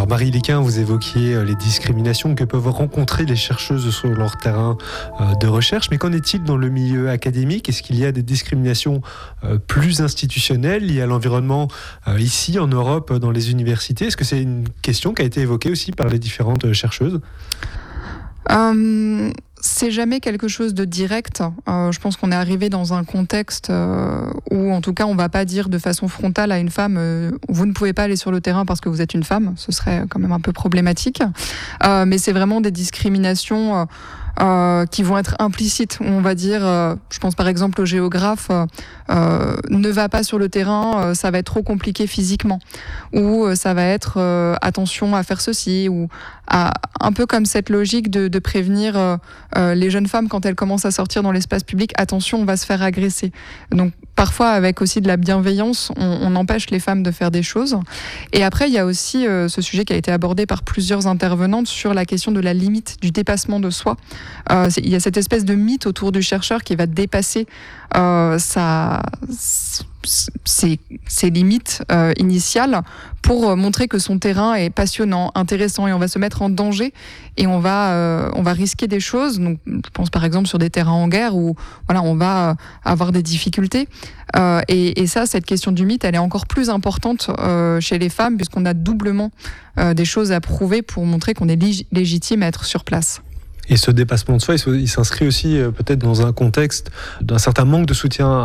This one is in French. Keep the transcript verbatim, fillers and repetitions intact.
Alors Marie Liquin, vous évoquiez les discriminations que peuvent rencontrer les chercheuses sur leur terrain de recherche, mais qu'en est-il dans le milieu académique ? Est-ce qu'il y a des discriminations plus institutionnelles liées à l'environnement ici en Europe, dans les universités ? Est-ce que c'est une question qui a été évoquée aussi par les différentes chercheuses ? Euh, c'est jamais quelque chose de direct. Euh, je pense qu'on est arrivé dans un contexte euh, où, en tout cas, on va pas dire de façon frontale à une femme euh, vous ne pouvez pas aller sur le terrain parce que vous êtes une femme. Ce serait quand même un peu problématique. Euh, mais c'est vraiment des discriminations euh, euh, qui vont être implicites. On va dire, euh, je pense par exemple au géographe, euh, euh, ne va pas sur le terrain, euh, ça va être trop compliqué physiquement. Ou euh, ça va être euh, attention à faire ceci, ou à, un peu comme cette logique de, de prévenir euh, euh, les jeunes femmes quand elles commencent à sortir dans l'espace public, attention, on va se faire agresser. Donc parfois avec aussi de la bienveillance, on, on empêche les femmes de faire des choses. Et après, il y a aussi euh, ce sujet qui a été abordé par plusieurs intervenantes sur la question de la limite, du dépassement de soi. Euh, il y a cette espèce de mythe autour du chercheur qui va dépasser euh, sa... Ses, ses limites euh, initiales pour montrer que son terrain est passionnant, intéressant, et on va se mettre en danger et on va euh, on va risquer des choses. Donc, je pense par exemple sur des terrains en guerre où voilà on va avoir des difficultés. Euh, et, et ça, cette question du mythe, elle est encore plus importante euh, chez les femmes puisqu'on a doublement euh, des choses à prouver pour montrer qu'on est lig- légitime à être sur place. Et ce dépassement de soi, il s'inscrit aussi peut-être dans un contexte d'un certain manque de soutien